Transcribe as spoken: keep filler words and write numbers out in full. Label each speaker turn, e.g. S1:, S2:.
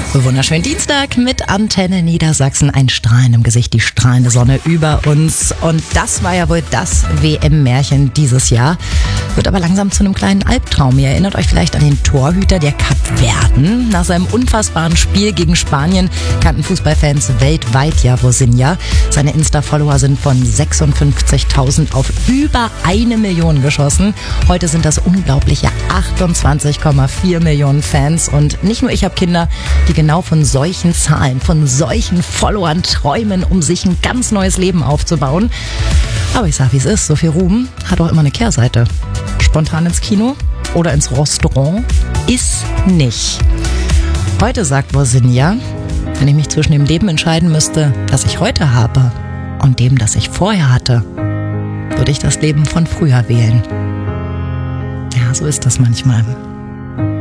S1: Wunderschönen Dienstag mit Antenne Niedersachsen. Ein Strahlen im Gesicht, die strahlende Sonne über uns. Und das war ja wohl das W M-Märchen dieses Jahr. Wird aber langsam zu einem kleinen Albtraum. Ihr erinnert euch vielleicht an den Torhüter der Kapverden. Nach seinem unfassbaren Spiel gegen Spanien kannten Fußballfans weltweit ja Vozinha. Seine Insta-Follower sind von sechsundfünfzigtausend auf über eine Million geschossen. Heute sind das unglaubliche achtundzwanzig Komma vier Millionen Fans. Und nicht nur ich habe Kinder, die genau von solchen Zahlen, von solchen Followern träumen, um sich ein ganz neues Leben aufzubauen. Aber ich sag, wie es ist, so viel Ruhm hat auch immer eine Kehrseite. Spontan ins Kino oder ins Restaurant ist nicht. Heute sagt Vozinha, wenn ich mich zwischen dem Leben entscheiden müsste, das ich heute habe, und dem, das ich vorher hatte, würde ich das Leben von früher wählen. Ja, so ist das manchmal.